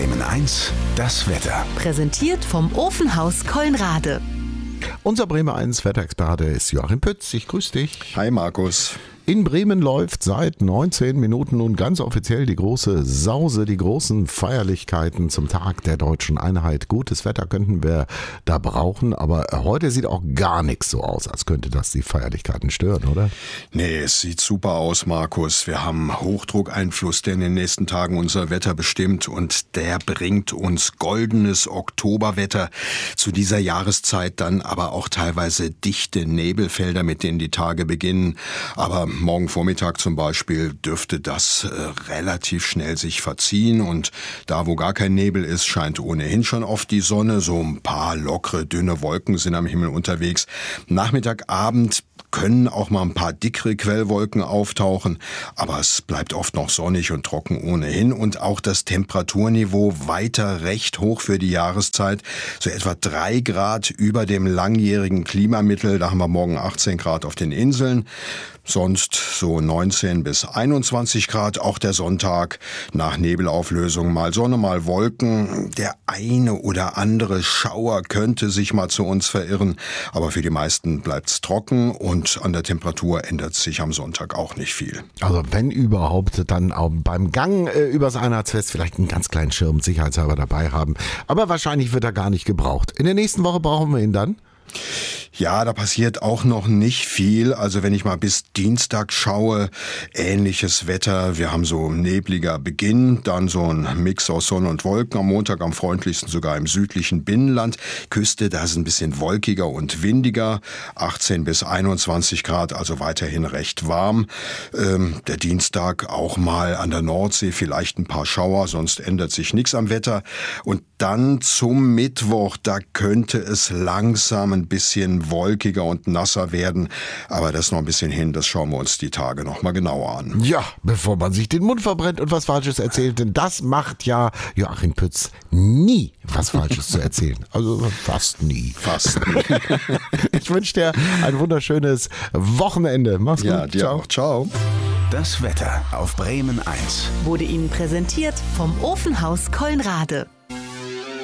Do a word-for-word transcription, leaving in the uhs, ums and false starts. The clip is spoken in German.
Bremen eins, das Wetter. Präsentiert vom Ofenhaus Colnrade. Unser Bremen eins Wetterexperte ist Joachim Pütz. Ich grüße dich. Hi Markus. In Bremen läuft seit neunzehn Minuten nun ganz offiziell die große Sause, die großen Feierlichkeiten zum Tag der deutschen Einheit. Gutes Wetter könnten wir da brauchen, aber heute sieht auch gar nichts so aus, als könnte das die Feierlichkeiten stören, oder? Nee, es sieht super aus, Markus. Wir haben Hochdruckeinfluss, der in den nächsten Tagen unser Wetter bestimmt, und der bringt uns goldenes Oktoberwetter. Zu dieser Jahreszeit dann aber auch teilweise dichte Nebelfelder, mit denen die Tage beginnen. Aber morgen Vormittag zum Beispiel dürfte das äh, relativ schnell sich verziehen, und da, wo gar kein Nebel ist, scheint ohnehin schon oft die Sonne. So ein paar lockere, dünne Wolken sind am Himmel unterwegs. Nachmittag, Abend können auch mal ein paar dickere Quellwolken auftauchen, aber es bleibt oft noch sonnig und trocken ohnehin, und auch das Temperaturniveau weiter recht hoch für die Jahreszeit, so etwa drei Grad über dem langjährigen Klimamittel. Da haben wir morgen achtzehn Grad auf den Inseln, sonst so neunzehn bis einundzwanzig Grad. Auch der Sonntag nach Nebelauflösung, mal Sonne, mal Wolken. Der eine oder andere Schauer könnte sich mal zu uns verirren, aber für die meisten bleibt's trocken, und Und an der Temperatur ändert sich am Sonntag auch nicht viel. Also wenn überhaupt, dann auch beim Gang äh, übers Einheitsfest vielleicht einen ganz kleinen Schirm sicherheitshalber dabei haben. Aber wahrscheinlich wird er gar nicht gebraucht. In der nächsten Woche brauchen wir ihn dann? Ja, da passiert auch noch nicht viel. Also wenn ich mal bis Dienstag schaue, ähnliches Wetter. Wir haben so nebliger Beginn, dann so ein Mix aus Sonne und Wolken. Am Montag am freundlichsten sogar im südlichen Binnenland. Küste, da ist es ein bisschen wolkiger und windiger. achtzehn bis einundzwanzig Grad, also weiterhin recht warm. Ähm, der Dienstag auch mal an der Nordsee, vielleicht ein paar Schauer, sonst ändert sich nichts am Wetter. Und dann zum Mittwoch, da könnte es langsam ein bisschen wolkiger und nasser werden. Aber das ist noch ein bisschen hin, das schauen wir uns die Tage noch mal genauer an. Ja, bevor man sich den Mund verbrennt und was Falsches erzählt, denn das macht ja Joachim Pütz nie, was Falsches zu erzählen. Also fast nie. Fast nie. Ich wünsche dir ein wunderschönes Wochenende. Mach's Ja, gut. dir Ciao. auch. Ciao. Das Wetter auf Bremen eins. Wurde Ihnen präsentiert vom Ofenhaus Colnrade.